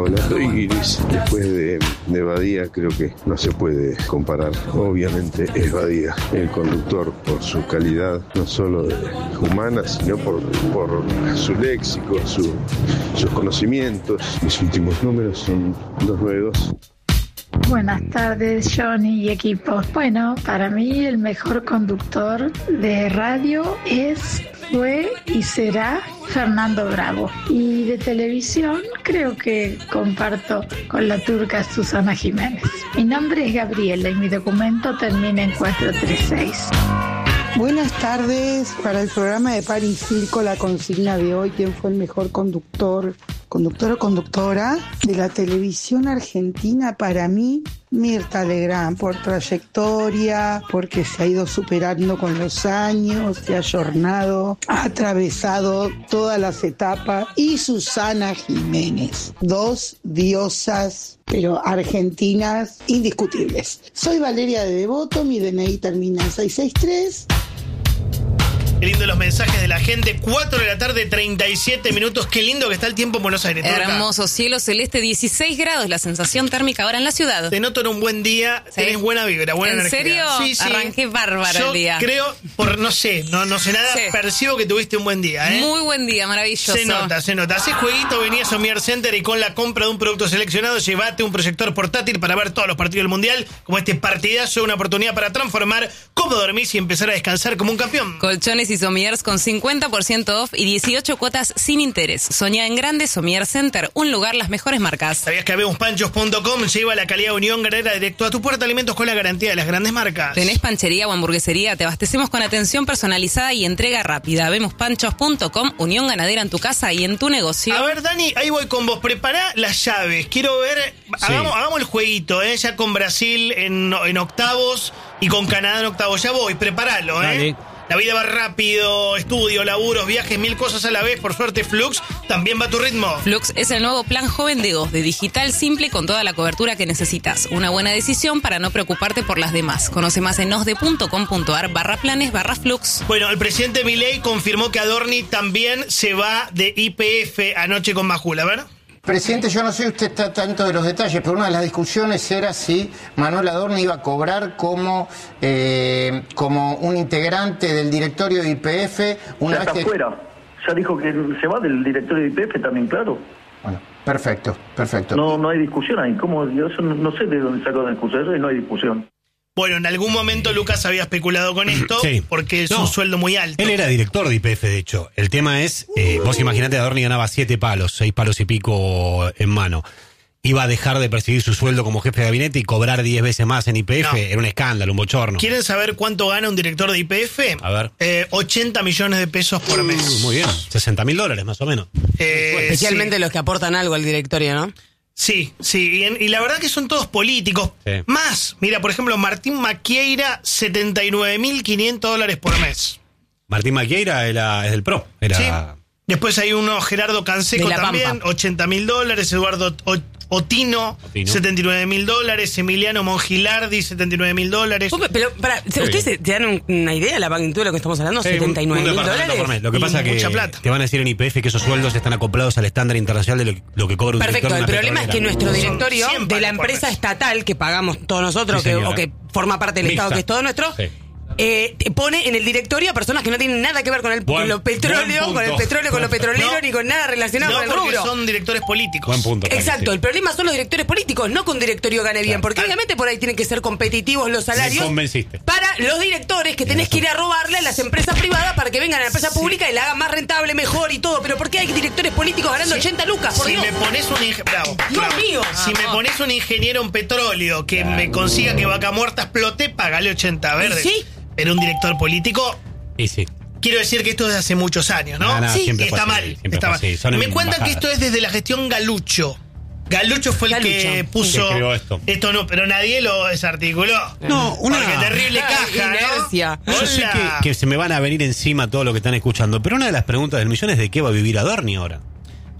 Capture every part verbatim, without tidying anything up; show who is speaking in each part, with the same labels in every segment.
Speaker 1: Hola, soy Iris. Después de, de Badía, creo que no se puede comparar. Obviamente es Badía, el conductor, por su calidad, no solo de, humana, sino por, por su léxico, su, sus conocimientos. Mis últimos números son dos nueve dos.
Speaker 2: Buenas tardes, Johnny y equipo. Bueno, para mí el mejor conductor de radio es, fue y será Fernando Bravo. Y de televisión creo que comparto con la turca Susana Jiménez. Mi nombre es Gabriela y mi documento termina en cuatro tres seis.
Speaker 3: Buenas tardes. Para el programa de Par y Circo, la consigna de hoy: ¿quién fue el mejor conductor, conductor o conductora de la televisión argentina? Para mí, Mirta Legrand, por trayectoria, porque se ha ido superando con los años, se ha ayornado, ha atravesado todas las etapas. Y Susana Jiménez, dos diosas, pero argentinas indiscutibles. Soy Valeria de Devoto, mi D N I termina en seis seis tres.
Speaker 4: Qué lindo los mensajes de la gente. cuatro de la tarde, treinta y siete minutos. Qué lindo que está el tiempo en Buenos Aires.
Speaker 5: Hermoso cielo celeste, dieciséis grados la sensación térmica ahora en la ciudad.
Speaker 4: Te noto en un buen día, ¿sí? Tenés buena vibra, buena
Speaker 5: ¿En
Speaker 4: energía.
Speaker 5: serio?
Speaker 4: Sí, sí.
Speaker 5: Arranqué bárbaro
Speaker 4: Yo
Speaker 5: el día.
Speaker 4: creo, por no sé, no, no sé nada,
Speaker 5: Sí.
Speaker 4: percibo que tuviste un buen día, ¿eh?
Speaker 5: Muy buen día, maravilloso.
Speaker 4: Se nota, se nota. Haces jueguito, venías a Somier Center y con la compra de un producto seleccionado, llévate un proyector portátil para ver todos los partidos del Mundial, como este partidazo, una oportunidad para transformar cómo dormís y empezar a descansar como un campeón.
Speaker 5: Colchones y somiers con cincuenta por ciento off y dieciocho cuotas sin interés. Soñá en grande, Somier Center, un lugar, las mejores marcas.
Speaker 4: ¿Sabías que habemos panchos punto com lleva la calidad de Unión Ganadera directo a tu puerta? Alimentos con la garantía de las grandes marcas.
Speaker 5: ¿Tenés panchería o hamburguesería? Te abastecemos con atención personalizada y entrega rápida. Vemos panchos punto com, Unión Ganadera en tu casa y en tu negocio.
Speaker 4: A ver, Dani, ahí voy con vos. Prepará las llaves. Quiero ver, sí. hagamos, hagamos el jueguito, ¿eh? Ya con Brasil en, en octavos y con Canadá en octavos. Ya voy, preparalo, ¿eh?
Speaker 6: Dale.
Speaker 4: La vida va rápido, estudio, laburos, viajes, mil cosas a la vez. Por suerte, Flux también va a tu ritmo.
Speaker 5: Flux es el nuevo plan joven de Oz, de digital simple con toda la cobertura que necesitas. Una buena decisión para no preocuparte por las demás. Conoce más en osde punto com punto ar barra planes barra Flux.
Speaker 4: Bueno, el presidente Milei confirmó que Adorni también se va de Y P F anoche con Majul. A ver.
Speaker 7: Presidente, yo no sé usted está tanto de los detalles, pero una de las discusiones era si Manuel Adorni iba a cobrar como, eh, como un integrante del directorio de Y P F. Una
Speaker 8: ya
Speaker 7: vez
Speaker 8: está
Speaker 7: que...
Speaker 8: fuera. Ya dijo que se va del directorio de Y P F también, claro.
Speaker 7: Bueno, perfecto, perfecto.
Speaker 8: No, no hay discusión ahí. ¿Cómo? Yo eso no, no sé de dónde sacó la discusión eso y no hay discusión.
Speaker 4: Bueno, en algún momento Lucas había especulado con esto,
Speaker 6: sí.
Speaker 4: porque es
Speaker 6: no,
Speaker 4: un sueldo muy alto.
Speaker 6: Él era director de Y P F, de hecho. El tema es, eh, vos imaginate, Adorni ganaba siete palos, seis palos y pico en mano. Iba a dejar de percibir su sueldo como jefe de gabinete y cobrar diez veces más en Y P F. No. Era un escándalo, un bochorno.
Speaker 4: ¿Quieren saber cuánto gana un director de Y P F?
Speaker 6: A ver.
Speaker 4: Eh, ochenta millones de pesos por mes.
Speaker 6: Uh, muy bien, sesenta mil dólares más o menos.
Speaker 4: Eh,
Speaker 9: Especialmente
Speaker 4: sí.
Speaker 9: los que aportan algo al directorio, ¿no?
Speaker 4: Sí, sí, y, en, y la verdad que son todos políticos.
Speaker 6: Sí.
Speaker 4: Más, mira, por ejemplo, Martín Maquieira, setenta y nueve mil quinientos dólares por mes.
Speaker 6: Martín Maquieira era, es del P R O. Era...
Speaker 4: Sí. Después hay uno, Gerardo Canseco también, ochenta mil dólares. Eduardo o- Otino, Otino. setenta y nueve mil dólares. Emiliano Mongilardi, setenta y nueve mil dólares.
Speaker 9: Pero, para, ¿ustedes sí. te dan una idea de la magnitud de lo que estamos hablando?
Speaker 6: Sí,
Speaker 9: ¿setenta y nueve mil dólares?
Speaker 6: Por mes. Lo que pasa es que
Speaker 4: plata.
Speaker 6: te van a decir en Y P F que esos sueldos están acoplados al estándar internacional de lo, lo que cobra un
Speaker 9: Perfecto,
Speaker 6: director.
Speaker 9: el problema es que nuestro directorio de la empresa
Speaker 4: mes.
Speaker 9: estatal que pagamos todos nosotros,
Speaker 6: Sí,
Speaker 9: que, o que forma parte del
Speaker 6: Mixta.
Speaker 9: Estado, que es todo nuestro,
Speaker 6: Sí.
Speaker 9: eh, pone en el directorio a personas que no tienen nada que ver con el,
Speaker 6: Buen-
Speaker 9: con lo petróleo,
Speaker 6: buen
Speaker 9: con el
Speaker 6: punto.
Speaker 9: petróleo, con los petroleros,
Speaker 4: No.
Speaker 9: ni con nada relacionado
Speaker 4: No,
Speaker 9: con el
Speaker 4: porque
Speaker 9: rubro.
Speaker 4: son directores políticos.
Speaker 6: Buen punto.
Speaker 9: Exacto, el problema son los directores políticos, no con directorio gane bien,
Speaker 6: Claro.
Speaker 9: porque obviamente por ahí tienen que ser competitivos los salarios.
Speaker 6: Me convenciste.
Speaker 9: Para los directores que tenés que ir a robarle a las empresas privadas para que vengan a la empresa
Speaker 4: Sí.
Speaker 9: pública y la hagan más rentable, mejor y todo. Pero ¿por qué hay directores políticos ganando
Speaker 4: Sí.
Speaker 9: ochenta lucas? Por
Speaker 4: Si
Speaker 9: Dios.
Speaker 4: me pones un inge- bravo,
Speaker 9: Dios
Speaker 4: bravo.
Speaker 9: mío.
Speaker 4: Si me pones un ingeniero en petróleo que me consiga que Vaca Muerta explote, pagale ochenta verdes.
Speaker 9: ¿Sí?
Speaker 4: Pero un director político,
Speaker 6: Y sí.
Speaker 4: quiero decir que esto es de hace muchos años, ¿no?
Speaker 6: No, no,
Speaker 4: sí,
Speaker 6: siempre
Speaker 4: y
Speaker 6: fue
Speaker 4: está
Speaker 6: así,
Speaker 4: mal.
Speaker 6: siempre
Speaker 4: Está
Speaker 6: fue
Speaker 4: mal.
Speaker 6: así, son
Speaker 4: Me cuentan que
Speaker 6: embajadas.
Speaker 4: esto es desde la gestión Galucho. Galucho fue el
Speaker 9: Galucho,
Speaker 4: que puso
Speaker 6: que creó esto.
Speaker 4: no, pero nadie lo desarticuló.
Speaker 6: No, una-
Speaker 4: Porque terrible caja, ¿no?
Speaker 9: Inercia.
Speaker 6: Yo sé
Speaker 4: Hola.
Speaker 6: que, que se me van a venir encima todo lo que están escuchando, pero una de las preguntas del millón es de qué va a vivir Adorni ahora.
Speaker 4: ¿Por qué estás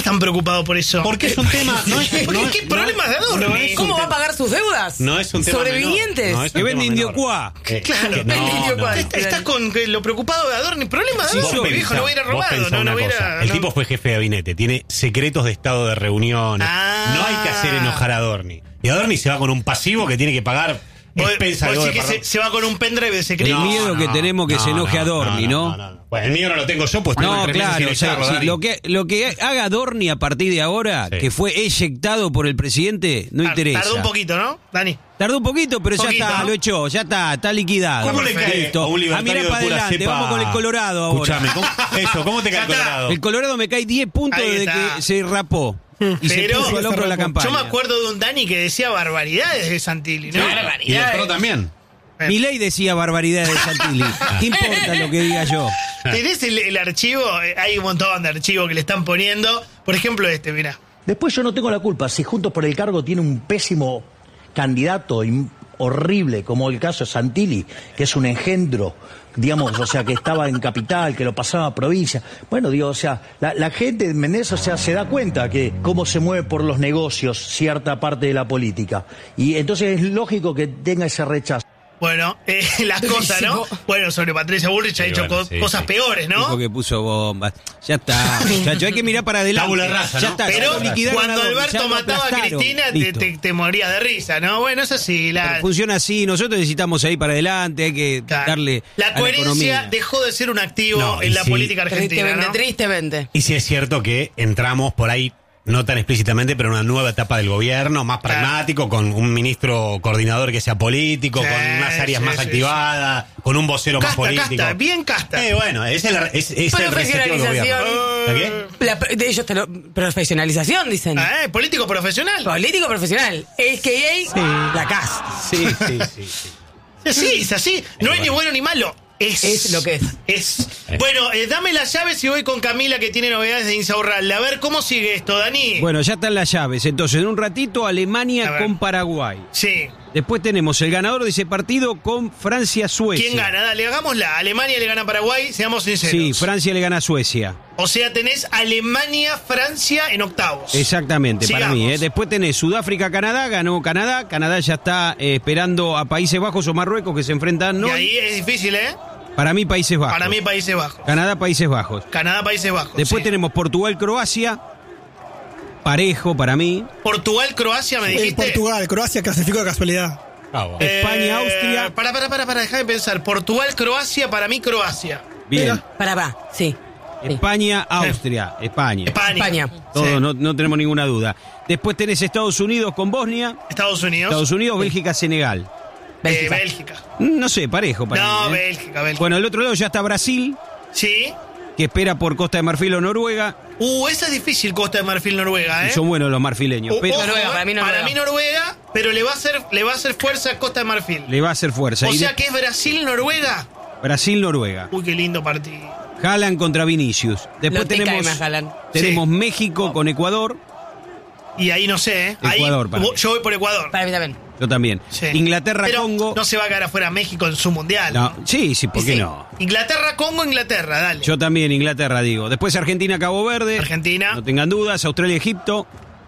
Speaker 4: estás tan preocupado por eso?
Speaker 6: Porque es un tema. No es,
Speaker 4: ¿Por
Speaker 6: no
Speaker 4: qué?
Speaker 6: es-
Speaker 4: ¿Qué
Speaker 6: no
Speaker 4: problemas de
Speaker 6: es-
Speaker 4: Adorni?
Speaker 6: no es un
Speaker 9: ¿Cómo va a
Speaker 6: tema-
Speaker 9: pagar sus deudas?
Speaker 6: No es un tema
Speaker 9: Sobrevivientes.
Speaker 6: menor, no es un
Speaker 10: Que
Speaker 6: tema
Speaker 10: vende
Speaker 6: menor.
Speaker 10: indiocuá.
Speaker 6: Eh,
Speaker 4: Claro,
Speaker 6: que-
Speaker 4: el
Speaker 6: no,
Speaker 9: indio
Speaker 6: no.
Speaker 9: cuál.
Speaker 4: Estás estás con que lo preocupado de Adorni. Problemas de
Speaker 10: Sí,
Speaker 4: Adorni,
Speaker 10: yo
Speaker 4: mi viejo no hubiera
Speaker 6: Vos
Speaker 4: robado,
Speaker 6: pensá
Speaker 4: no,
Speaker 6: una
Speaker 4: no
Speaker 6: cosa,
Speaker 4: hubiera...
Speaker 6: El
Speaker 4: no.
Speaker 6: tipo fue jefe de gabinete, tiene secretos de estado de reuniones.
Speaker 4: Ah.
Speaker 6: No hay que hacer enojar a Adorni. Y Adorni se va con un pasivo que tiene que pagar
Speaker 4: Vos-
Speaker 6: expensa de
Speaker 4: vos
Speaker 6: dos
Speaker 4: decís que se,
Speaker 6: departamentos.
Speaker 4: se va con un pendrive de secreto.
Speaker 10: El miedo que tenemos que se enoje Adorni, ¿no?
Speaker 6: Pues el mío no lo tengo yo, pues tengo
Speaker 10: No,
Speaker 6: tres meses
Speaker 10: claro,
Speaker 6: sin
Speaker 10: o sea,
Speaker 6: echarlo,
Speaker 10: si
Speaker 6: Dani.
Speaker 10: lo que lo que haga Adorni a partir de ahora,
Speaker 6: Sí.
Speaker 10: que fue eyectado por el presidente, no
Speaker 4: Tar-
Speaker 10: interesa.
Speaker 4: Tardó un poquito, ¿no, Dani?
Speaker 10: Tardó un poquito, pero
Speaker 4: Poquito,
Speaker 10: ya está,
Speaker 4: ¿no?
Speaker 10: lo echó, ya está, está liquidado.
Speaker 6: ¿Cómo le cae
Speaker 10: Listo.
Speaker 6: a un
Speaker 10: A
Speaker 6: libertario
Speaker 10: mirar
Speaker 6: de
Speaker 10: para
Speaker 6: pura
Speaker 10: adelante,
Speaker 6: cepa?
Speaker 10: vamos con el Colorado ahora.
Speaker 6: Escuchame, ¿cómo, eso, ¿cómo te cae el
Speaker 4: Ya está.
Speaker 6: Colorado?
Speaker 10: El Colorado me cae diez puntos
Speaker 4: Ahí
Speaker 10: desde
Speaker 4: está.
Speaker 10: que se rapó y se
Speaker 4: Pero
Speaker 10: puso al hombro la campaña.
Speaker 4: yo me acuerdo de un Dani que decía barbaridades de Santilli, ¿no?
Speaker 6: Y el Pro también.
Speaker 10: Milei decía barbaridades de Santilli. ¿Qué importa lo que diga yo?
Speaker 4: ¿Tenés el, el archivo? Eh, Hay un montón de archivos que le están poniendo. Por ejemplo, este, mirá.
Speaker 11: Después yo no tengo la culpa. Si Juntos por el Cargo tiene un pésimo candidato y horrible, como el caso de Santilli, que es un engendro, digamos, o sea, que estaba en capital, que lo pasaba a provincia. Bueno, digo, o sea, la, la gente de Mendoza, o sea, se da cuenta que cómo se mueve por los negocios cierta parte de la política. Y entonces es lógico que tenga ese rechazo.
Speaker 4: Bueno, eh, las cosas, ¿no? Bueno, sobre Patricia Bullrich ha
Speaker 6: Sí,
Speaker 4: hecho
Speaker 6: bueno,
Speaker 4: co-
Speaker 6: sí,
Speaker 4: cosas
Speaker 6: sí.
Speaker 4: peores,
Speaker 10: Dijo
Speaker 4: ¿no?
Speaker 10: que puso bombas. Ya está, muchacho, hay que mirar para adelante.
Speaker 6: Tabula rasa,
Speaker 10: Ya
Speaker 6: ¿no?
Speaker 10: está, ya
Speaker 4: Pero
Speaker 10: lo liquidaron
Speaker 4: cuando
Speaker 10: a Adorni,
Speaker 4: Alberto
Speaker 10: ya lo
Speaker 4: mataba a
Speaker 10: aplastaron.
Speaker 4: Cristina, te,
Speaker 10: Listo.
Speaker 4: te, te morías de risa, ¿no? Bueno, eso sí, la,
Speaker 10: Pero funciona así, nosotros necesitamos ir para adelante, hay que
Speaker 4: claro.
Speaker 10: darle
Speaker 4: la
Speaker 10: a la
Speaker 4: coherencia
Speaker 10: economía.
Speaker 4: dejó de ser un activo
Speaker 6: No, y
Speaker 4: en la
Speaker 6: sí.
Speaker 4: política argentina,
Speaker 9: Tristemente,
Speaker 4: ¿no?
Speaker 9: tristemente.
Speaker 6: Y sí es cierto que entramos por ahí, no tan explícitamente, pero en una nueva etapa del gobierno, más
Speaker 4: Claro.
Speaker 6: pragmático, con un ministro coordinador que sea político,
Speaker 4: Sí,
Speaker 6: con unas áreas
Speaker 4: sí,
Speaker 6: más
Speaker 4: sí,
Speaker 6: activadas, con un vocero más
Speaker 4: Casta,
Speaker 6: político.
Speaker 4: casta, bien casta.
Speaker 6: Eh, bueno, es el, es, es el reseteo del gobierno. ¿La qué?
Speaker 9: La, de ellos te lo, profesionalización, dicen.
Speaker 4: Ah, ¿eh? Político profesional.
Speaker 9: Político profesional. A K A la C A S.
Speaker 10: Sí, sí, sí, sí.
Speaker 4: Sí, es así. No es ni bueno ni malo. Es,
Speaker 9: Es lo que es.
Speaker 4: Es. Bueno, eh, dame las llaves y voy con Camila que tiene novedades de Insaurralde. A ver, ¿cómo sigue esto, Dani?
Speaker 10: Bueno, ya están las llaves. Entonces, en un ratito,
Speaker 4: A
Speaker 10: Alemania
Speaker 4: ver.
Speaker 10: con Paraguay.
Speaker 4: Sí.
Speaker 10: Después tenemos el ganador de ese partido con Francia-Suecia.
Speaker 4: ¿Quién gana? Dale, hagámosla. Alemania le gana a Paraguay, seamos sinceros.
Speaker 10: Sí, Francia le gana a Suecia.
Speaker 4: O sea, tenés Alemania-Francia en octavos.
Speaker 10: Exactamente, para
Speaker 4: Sigamos.
Speaker 10: mí. ¿eh? Después tenés Sudáfrica-Canadá, ganó Canadá. Canadá ya está eh, esperando a Países Bajos o Marruecos que se enfrentan.
Speaker 4: Y
Speaker 10: ¿no?
Speaker 4: ahí es difícil, ¿eh?
Speaker 10: Para mí, Países Bajos.
Speaker 4: Para mí, Países Bajos.
Speaker 10: Canadá, Países Bajos.
Speaker 4: Canadá, Países Bajos.
Speaker 10: Después
Speaker 4: sí.
Speaker 10: tenemos Portugal-Croacia. Parejo para mí.
Speaker 4: Portugal-Croacia, me
Speaker 12: Eh,
Speaker 4: dijiste.
Speaker 12: Portugal, Croacia clasificó de casualidad.
Speaker 6: Bravo.
Speaker 4: Eh,
Speaker 10: España-Austria.
Speaker 4: Para, para, para, para, déjame pensar. Portugal-Croacia, para mí, Croacia.
Speaker 10: Bien.
Speaker 9: Para, va, sí. Sí.
Speaker 10: España-Austria. España.
Speaker 4: España.
Speaker 9: España.
Speaker 10: Todo,
Speaker 4: Sí.
Speaker 10: no, no tenemos ninguna duda. Después tenés Estados Unidos con Bosnia.
Speaker 4: Estados Unidos.
Speaker 10: Estados Unidos, Bélgica, Senegal.
Speaker 4: Eh,
Speaker 9: Bélgica.
Speaker 4: Bélgica.
Speaker 10: Mm, No sé, parejo para
Speaker 4: No,
Speaker 10: mí. ¿eh?
Speaker 4: Bélgica, Bélgica.
Speaker 10: Bueno, el otro lado ya está Brasil,
Speaker 4: Sí.
Speaker 10: que espera por Costa de Marfil o Noruega.
Speaker 4: Uh, esa es difícil, Costa de Marfil, Noruega, ¿eh?
Speaker 10: Y son buenos los marfileños.
Speaker 4: O-
Speaker 10: Pero
Speaker 4: ojo,
Speaker 9: Noruega,
Speaker 4: eh,
Speaker 9: para mí Noruega.
Speaker 4: Para mí Noruega, pero le va a hacer, le va a hacer fuerza a Costa de Marfil.
Speaker 10: le va a hacer fuerza.
Speaker 4: O
Speaker 10: Y
Speaker 4: sea
Speaker 10: de-
Speaker 4: que es Brasil-Noruega.
Speaker 10: Brasil-Noruega.
Speaker 4: Uy, qué lindo partido.
Speaker 10: Haaland contra Vinicius. Después
Speaker 9: Lo te cae
Speaker 10: tenemos,
Speaker 9: más, Haaland.
Speaker 10: tenemos
Speaker 4: Sí.
Speaker 10: México con Ecuador.
Speaker 4: Y ahí no sé, ¿eh? Ahí,
Speaker 10: Ecuador, para mí.
Speaker 4: yo voy por Ecuador.
Speaker 9: Para mí también.
Speaker 10: Yo también.
Speaker 4: Sí.
Speaker 10: Inglaterra-Congo.
Speaker 4: Pero no se va a quedar afuera México en su mundial.
Speaker 10: No, sí, sí, ¿por qué
Speaker 4: Sí.
Speaker 10: no?
Speaker 4: Inglaterra-Congo, Inglaterra, dale.
Speaker 10: Yo también, Inglaterra, digo. Después Argentina-Cabo Verde.
Speaker 4: Argentina.
Speaker 10: No tengan dudas. Australia-Egipto.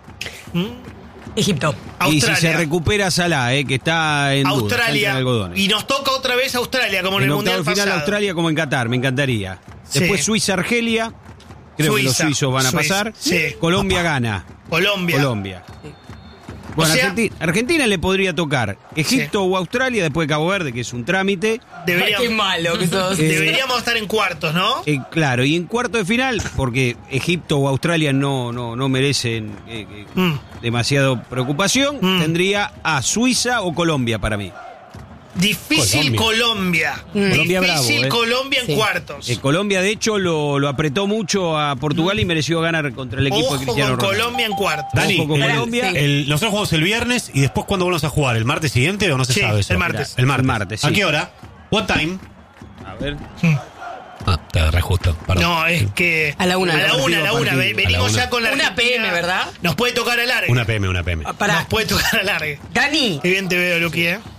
Speaker 9: Egipto.
Speaker 10: Y si
Speaker 4: Australia.
Speaker 10: se recupera Salah, eh, que está en duda, está entre
Speaker 4: Australia.
Speaker 10: algodones.
Speaker 4: Y nos toca otra vez Australia, como en,
Speaker 10: En
Speaker 4: el
Speaker 10: octavo
Speaker 4: mundial
Speaker 10: de final
Speaker 4: pasado.
Speaker 10: Australia como en Qatar, me encantaría.
Speaker 4: Sí.
Speaker 10: Después Suiza-Argelia. Creo que los
Speaker 4: Suiza,
Speaker 10: suizos van a
Speaker 4: Suiza,
Speaker 10: pasar.
Speaker 4: sí.
Speaker 10: Colombia gana.
Speaker 4: Colombia.
Speaker 10: Colombia. Bueno,
Speaker 4: O sea-
Speaker 10: Argentina, Argentina le podría tocar Egipto o Australia, después Cabo Verde, que es un trámite.
Speaker 4: Deberíamos,
Speaker 9: Ay, qué malo que sos.
Speaker 10: Eh,
Speaker 4: deberíamos estar en cuartos, ¿no?
Speaker 10: Eh, claro, y en cuarto de final, porque Egipto o Australia no, no, no merecen eh, eh,
Speaker 4: Mm.
Speaker 10: demasiado preocupación,
Speaker 4: Mm.
Speaker 10: tendría a Suiza o Colombia para mí.
Speaker 4: Difícil Colombia.
Speaker 10: Mm. Colombia
Speaker 4: Difícil
Speaker 10: bravo, ¿eh?
Speaker 4: Colombia en
Speaker 9: Sí.
Speaker 4: cuartos.
Speaker 10: Eh, Colombia, de hecho, lo, lo apretó mucho a Portugal y mereció ganar contra el equipo
Speaker 4: Ojo
Speaker 10: de Cristiano
Speaker 4: con
Speaker 10: Ronaldo.
Speaker 4: Colombia en cuartos.
Speaker 6: Dani,
Speaker 10: Ojo con
Speaker 6: el-
Speaker 10: Colombia.
Speaker 6: el- nosotros jugamos el viernes y después ¿cuándo volvemos a jugar? ¿El martes siguiente o no se
Speaker 4: Sí,
Speaker 6: sabe eso?
Speaker 4: el martes.
Speaker 6: El martes.
Speaker 10: El martes, sí.
Speaker 6: ¿A qué hora? What time?
Speaker 10: A ver.
Speaker 6: Ah, te agarré justo. Perdón.
Speaker 4: No, es que.
Speaker 9: A la una.
Speaker 4: A la una, a la una.
Speaker 10: Partido.
Speaker 4: Ve- Venimos
Speaker 6: A la una.
Speaker 4: ya con la.
Speaker 9: Una
Speaker 4: Argentina.
Speaker 9: P M, ¿verdad?
Speaker 4: Nos puede tocar alargue.
Speaker 6: Una P M, una P M.
Speaker 9: Para.
Speaker 4: Nos puede tocar alargue.
Speaker 9: Dani.
Speaker 4: Qué bien te veo, Luqui, ¿eh?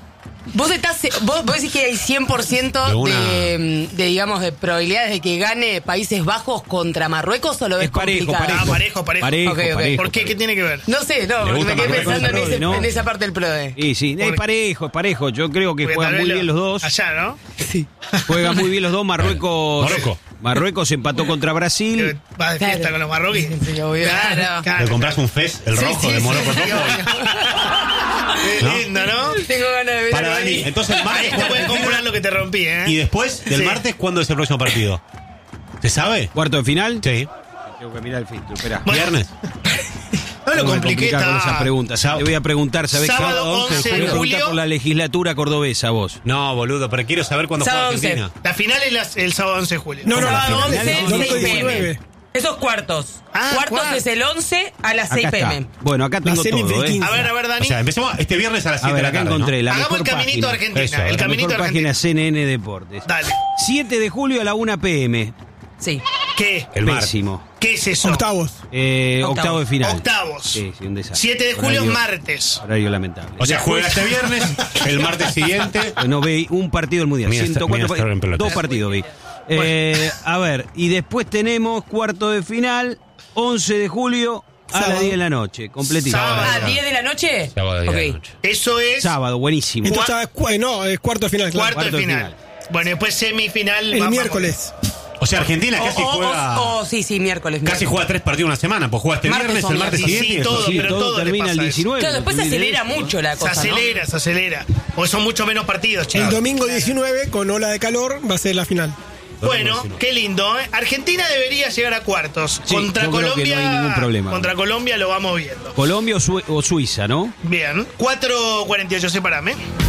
Speaker 9: Vos estás, vos, vos decís que hay cien por ciento
Speaker 6: De una-
Speaker 9: de, de, digamos, de probabilidades de que gane Países Bajos contra Marruecos, o lo ves
Speaker 10: Es parejo,
Speaker 9: complicado?
Speaker 10: parejo.
Speaker 4: Ah, parejo, parejo.
Speaker 10: Parejo,
Speaker 9: Ok, ok.
Speaker 10: parejo.
Speaker 4: ¿Por qué? ¿Qué tiene que ver?
Speaker 9: No sé, no,
Speaker 6: Le
Speaker 9: porque
Speaker 6: gusta
Speaker 9: me quedé
Speaker 6: Marruecos.
Speaker 9: pensando en,
Speaker 10: Prode,
Speaker 9: ese-
Speaker 10: ¿no?
Speaker 9: en esa parte del PRODE.
Speaker 10: Sí, sí, es
Speaker 4: Porque-
Speaker 10: parejo, es parejo. Yo creo que
Speaker 4: Porque
Speaker 10: juegan
Speaker 4: tal
Speaker 10: muy
Speaker 4: vez
Speaker 10: bien
Speaker 4: lo-
Speaker 10: los dos.
Speaker 4: Allá, ¿no?
Speaker 10: Juegan muy bien los dos. Marruecos.
Speaker 6: Morocco.
Speaker 10: Marruecos empató contra Brasil.
Speaker 4: Que Va de fiesta
Speaker 9: Claro.
Speaker 4: con los marroquíes.
Speaker 9: Sí, obvio. Claro.
Speaker 6: ¿Le compras un fez, el
Speaker 4: Sí,
Speaker 6: rojo
Speaker 4: sí,
Speaker 6: de
Speaker 4: sí,
Speaker 6: Morocco
Speaker 4: sí,
Speaker 6: rojo?
Speaker 4: Qué
Speaker 6: ¿No?
Speaker 4: lindo, ¿no?
Speaker 9: Tengo ganas de ver
Speaker 6: Para
Speaker 9: algo
Speaker 6: Dani,
Speaker 9: ahí.
Speaker 6: entonces el
Speaker 4: Ahí
Speaker 6: martes
Speaker 4: te
Speaker 6: juega
Speaker 4: puedes
Speaker 6: Argentina.
Speaker 4: comprar lo que te rompí, ¿eh?
Speaker 6: Y después, del
Speaker 4: Sí.
Speaker 6: martes, ¿cuándo es el próximo partido? ¿Se sabe?
Speaker 10: Cuarto de final.
Speaker 6: Sí.
Speaker 10: Tengo que mirar el filtro, espera.
Speaker 4: Bueno.
Speaker 6: ¿Viernes?
Speaker 4: No lo
Speaker 10: No me
Speaker 4: compliqué,
Speaker 10: complicás con
Speaker 4: está.
Speaker 10: esas preguntas.
Speaker 6: Sábado-
Speaker 10: Te voy a preguntar, ¿sabés qué?
Speaker 4: Sábado once de
Speaker 10: Voy a preguntar
Speaker 4: julio.
Speaker 10: por la legislatura cordobesa, vos.
Speaker 6: No, boludo, pero quiero saber cuándo juega
Speaker 9: Sábado once.
Speaker 6: Argentina.
Speaker 4: La final es las- el sábado once de julio.
Speaker 12: No, no, la
Speaker 9: Sábado
Speaker 12: final
Speaker 9: once,
Speaker 12: es domingo
Speaker 9: seis p m.
Speaker 12: diecinueve.
Speaker 9: Esos cuartos.
Speaker 4: Ah,
Speaker 9: cuartos
Speaker 4: cuartos.
Speaker 9: es el once a las seis
Speaker 10: Acá
Speaker 9: p
Speaker 10: está.
Speaker 9: m.
Speaker 10: Bueno, acá tengo
Speaker 12: semis
Speaker 10: todo,
Speaker 12: del
Speaker 10: ¿eh?
Speaker 12: quince.
Speaker 4: A ver, a ver,
Speaker 6: O
Speaker 4: Dani.
Speaker 6: sea, empecemos este viernes a las
Speaker 10: A
Speaker 6: siete
Speaker 10: ver,
Speaker 6: de la
Speaker 10: acá
Speaker 6: tarde,
Speaker 10: encontré
Speaker 6: ¿no?
Speaker 10: la
Speaker 4: Hagamos
Speaker 10: mejor
Speaker 4: el caminito
Speaker 10: página.
Speaker 4: Argentina.
Speaker 6: Eso,
Speaker 4: el
Speaker 6: la
Speaker 10: La
Speaker 4: caminito
Speaker 10: mejor página
Speaker 4: Argentina.
Speaker 10: C N N Deportes.
Speaker 4: Dale.
Speaker 10: siete de julio a la una p m.
Speaker 9: Sí.
Speaker 4: ¿Qué?
Speaker 6: El mar.
Speaker 10: Pésimo.
Speaker 4: ¿Qué es eso?
Speaker 12: Octavos.
Speaker 10: Eh,
Speaker 9: Octavo.
Speaker 10: octavo de final.
Speaker 4: Octavos.
Speaker 10: Sí, sí, un desastre.
Speaker 4: siete de julio,
Speaker 10: Horario-
Speaker 4: martes.
Speaker 10: Horario lamentable.
Speaker 6: O sea, juega este viernes, el martes siguiente.
Speaker 10: No veí un partido del Mundial.
Speaker 6: Mira, está-
Speaker 10: ciento cuatro
Speaker 6: mira, está en pelota.
Speaker 10: dos partidos vi. Eh, a ver, y después tenemos cuarto de final, once de julio a
Speaker 12: Sábado.
Speaker 10: las diez de la noche. Completito.
Speaker 4: Sábado.
Speaker 9: ¿A diez de la noche?
Speaker 6: Sábado diez de la
Speaker 9: Ok.
Speaker 6: noche.
Speaker 4: Eso es
Speaker 10: Sábado, buenísimo.
Speaker 12: Entonces, ya es cu- no, es cuarto de final, claro.
Speaker 4: cuarto,
Speaker 10: Cuarto
Speaker 4: de
Speaker 10: de
Speaker 4: final.
Speaker 10: final.
Speaker 4: Bueno, después semifinal.
Speaker 12: El
Speaker 4: vamos-
Speaker 12: miércoles.
Speaker 6: O sea, Argentina
Speaker 9: O,
Speaker 6: casi
Speaker 9: o-
Speaker 6: juega.
Speaker 9: o- o- sí, sí, miércoles.
Speaker 6: Casi
Speaker 9: miércoles.
Speaker 6: juega tres partidos una semana, pues juega este
Speaker 9: Martes
Speaker 6: viernes,
Speaker 9: son
Speaker 6: el martes
Speaker 9: las-
Speaker 6: siguiente.
Speaker 4: sí,
Speaker 6: y el
Speaker 4: todo,
Speaker 6: otro.
Speaker 10: Sí,
Speaker 4: pero
Speaker 10: todo
Speaker 4: todo le
Speaker 10: termina
Speaker 4: pasa
Speaker 10: el
Speaker 4: eso.
Speaker 10: diecinueve.
Speaker 9: Claro, después se
Speaker 10: olvidé
Speaker 9: acelera
Speaker 10: eso.
Speaker 9: mucho la
Speaker 4: Se
Speaker 9: cosa, ¿no?
Speaker 4: acelera, se acelera. Porque son mucho menos partidos,
Speaker 12: El
Speaker 4: chicos.
Speaker 12: domingo diecinueve, con ola de calor, va a ser la final.
Speaker 4: Bueno, qué lindo, ¿eh? Argentina debería llegar a cuartos.
Speaker 10: Sí,
Speaker 4: contra
Speaker 10: yo creo que
Speaker 4: Colombia.
Speaker 10: no hay ningún problema.
Speaker 4: Contra Colombia lo vamos viendo.
Speaker 10: Colombia o, Sue- o Suiza, ¿no?
Speaker 4: Bien. cuatro cuarenta y ocho, separame.